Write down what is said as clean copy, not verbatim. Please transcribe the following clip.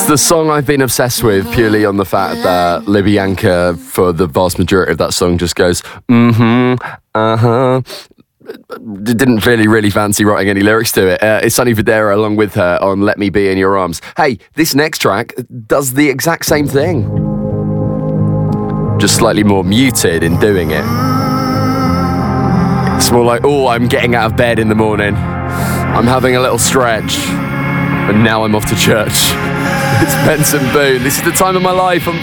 the song I've been obsessed with purely on the fact that Libby Anchor, for the vast majority of that song, just goes, Didn't really fancy writing any lyrics to it. It's Sonny Fodera along with her on Let Me Be in Your Arms. Hey, this next track does the exact same thing. Just slightly more muted in doing it. It's more like, oh, I'm getting out of bed in the morning. I'm having a little stretch. And now I'm off to church. It's Benson Boone. This is the time of my life.